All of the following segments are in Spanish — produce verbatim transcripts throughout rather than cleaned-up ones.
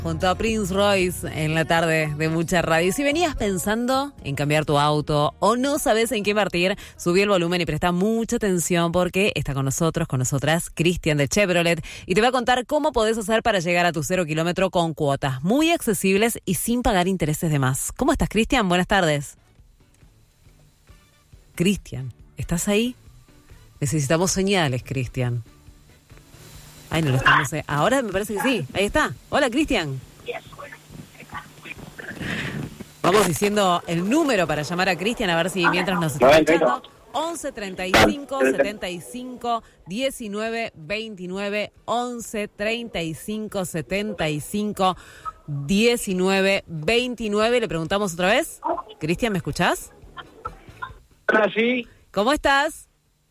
Junto a Prince Royce en la tarde de Mucha Radio. Si venías pensando en cambiar tu auto o no sabes en qué invertir, subí el volumen y presta mucha atención porque está con nosotros, con nosotras, Cristian de Chevrolet, y te va a contar cómo podés hacer para llegar a tu cero kilómetro con cuotas muy accesibles y sin pagar intereses de más. ¿Cómo estás, Cristian? Buenas tardes. Cristian, ¿estás ahí? Necesitamos señales, Cristian. Ay, no lo estamos... Ahora me parece que sí. Ahí está. Hola, Cristian. Vamos diciendo el número para llamar a Cristian, a ver si mientras nos está escuchando. once treinta y cinco setenta y cinco diecinueve veintinueve. once treinta y cinco setenta y cinco diecinueve veintinueve. Le preguntamos otra vez. Cristian, ¿me escuchás? Hola, sí. ¿Cómo estás?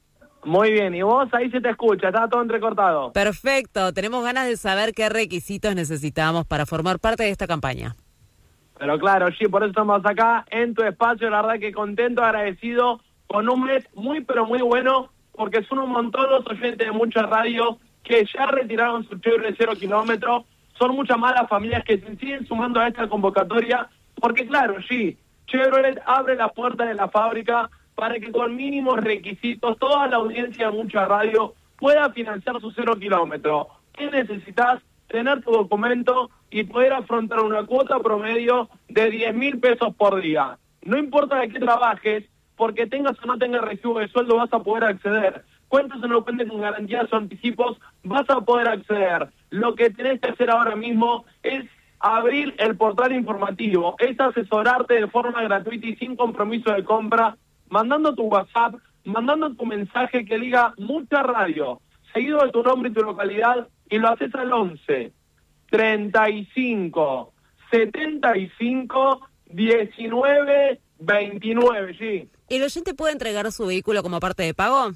Muy bien, y vos ahí se te escucha, está todo entrecortado. Perfecto, tenemos ganas de saber qué requisitos necesitamos para formar parte de esta campaña. Pero claro, sí, por eso estamos acá en tu espacio, la verdad que contento, agradecido, con un mes muy pero muy bueno, porque son un montón los oyentes de Mucha Radio que ya retiraron su Chevrolet cero kilómetro, son muchas más las familias que se siguen sumando a esta convocatoria, porque claro, sí, Chevrolet abre la puerta de la fábrica para que con mínimos requisitos toda la audiencia de Mucha Radio pueda financiar su cero kilómetro. ¿Qué necesitas? Tener tu documento y poder afrontar una cuota promedio de diez mil pesos por día. No importa de qué trabajes, porque tengas o no tengas recibo de sueldo vas a poder acceder. Cuentas o no cuentes con garantías o anticipos, vas a poder acceder. Lo que tenés que hacer ahora mismo es abrir el portal informativo, es asesorarte de forma gratuita y sin compromiso de compra, mandando tu WhatsApp, mandando tu mensaje que diga Mucha Radio, seguido de tu nombre y tu localidad, y lo haces al once treinta y cinco setenta y cinco diecinueve veintinueve, sí. ¿El oyente puede entregar su vehículo como parte de pago?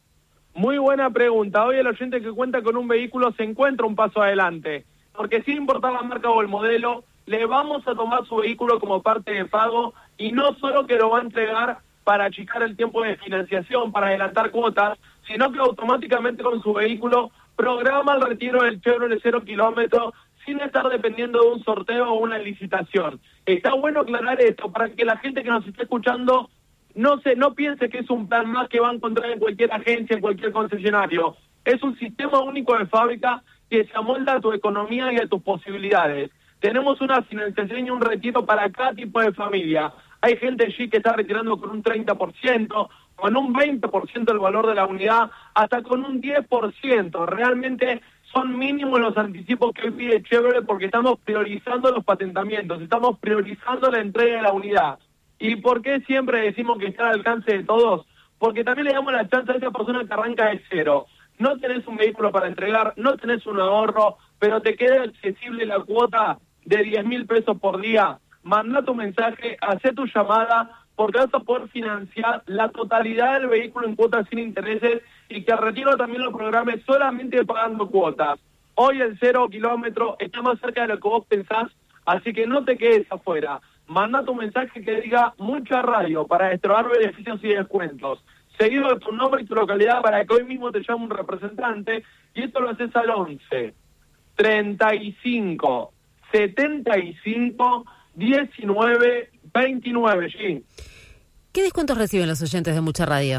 Muy buena pregunta. Hoy el oyente que cuenta con un vehículo se encuentra un paso adelante, porque sin importar la marca o el modelo, le vamos a tomar su vehículo como parte de pago, y no solo que lo va a entregar para achicar el tiempo de financiación, para adelantar cuotas, sino que automáticamente con su vehículo programa el retiro del Chevrolet cero kilómetro sin estar dependiendo de un sorteo o una licitación. Está bueno aclarar esto para que la gente que nos esté escuchando no se, no piense que es un plan más que va a encontrar en cualquier agencia, en cualquier concesionario. Es un sistema único de fábrica que se amolda a tu economía y a tus posibilidades. Tenemos una financiación y un retiro para cada tipo de familia. Hay gente allí que está retirando con un treinta por ciento, con un veinte por ciento del valor de la unidad, hasta con un diez por ciento. Realmente son mínimos los anticipos que hoy pide Chevrolet porque estamos priorizando los patentamientos, estamos priorizando la entrega de la unidad. ¿Y por qué siempre decimos que está al alcance de todos? Porque también le damos la chance a esa persona que arranca de cero. No tenés un vehículo para entregar, no tenés un ahorro, pero te queda accesible la cuota de diez mil pesos por día. Manda tu mensaje, hacé tu llamada, porque vas a poder financiar la totalidad del vehículo en cuotas sin intereses y que el retiro también lo programe solamente pagando cuotas. Hoy el cero kilómetro está más cerca de lo que vos pensás, así que no te quedes afuera. Manda tu mensaje que diga Mucha Radio para extraer beneficios y descuentos, seguido de tu nombre y tu localidad para que hoy mismo te llame un representante, y esto lo haces al once treinta y cinco setenta y cinco diecinueve veintinueve, sí. ¿Qué descuentos reciben los oyentes de Mucha Radio?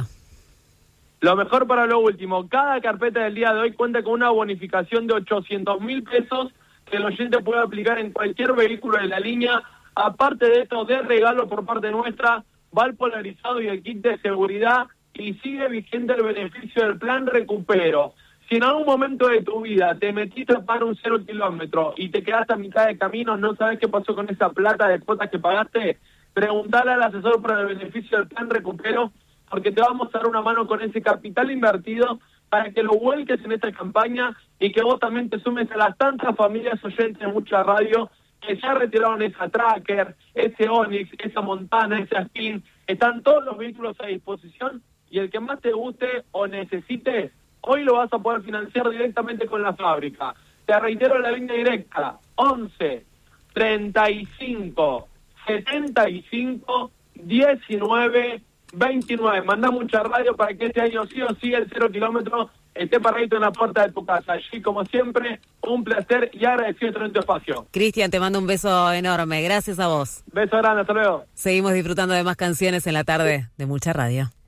Lo mejor para lo último, cada carpeta del día de hoy cuenta con una bonificación de ochocientos mil pesos que el oyente puede aplicar en cualquier vehículo de la línea. Aparte de esto, de regalo por parte nuestra, va el polarizado y el kit de seguridad, y sigue vigente el beneficio del plan Recupero. Si en algún momento de tu vida te metiste a pagar un cero kilómetro y te quedaste a mitad de camino, no sabes qué pasó con esa plata de cuotas que pagaste, preguntale al asesor para el beneficio del plan Recupero, porque te vamos a dar una mano con ese capital invertido para que lo vuelques en esta campaña y que vos también te sumes a las tantas familias oyentes de Mucha Radio que ya retiraron esa Tracker, ese Onix, esa Montana, ese Spin. Están todos los vehículos a disposición, y el que más te guste o necesites, hoy lo vas a poder financiar directamente con la fábrica. Te reitero la línea directa, once treinta y cinco setenta y cinco diecinueve veintinueve. Mandá Mucha Radio para que este año sí o sí el cero kilómetro esté paradito en la puerta de tu casa. Allí, como siempre, un placer y agradecido de tener tu espacio. Cristian, te mando un beso enorme. Gracias a vos. Beso grande, hasta luego. Seguimos disfrutando de más canciones en la tarde de Mucha Radio.